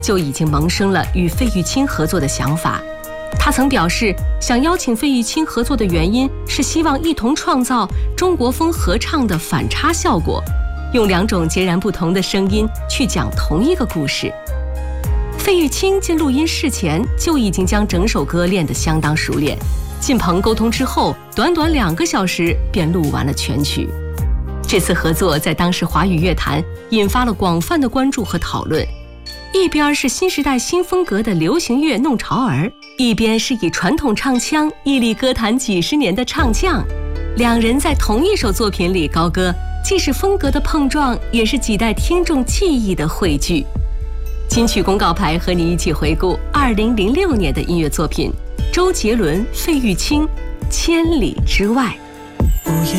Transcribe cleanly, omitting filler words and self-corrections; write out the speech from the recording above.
就已经萌生了与费玉清合作的想法。他曾表示，想邀请费玉清合作的原因是希望一同创造中国风合唱的反差效果，用2种截然不同的声音去讲同一个故事。费玉清进录音室前就已经将整首歌练得相当熟练，进棚沟通之后，短短2个小时便录完了全曲。这次合作在当时华语乐坛引发了广泛的关注和讨论，一边是新时代新风格的流行乐弄潮儿，一边是以传统唱腔屹立歌坛几十年的唱将。2人在同一首作品里高歌，既是风格的碰撞，也是几代听众记忆的汇聚。金曲公告牌和你一起回顾2006年的音乐作品，周杰伦、费玉清《千里之外》。 午夜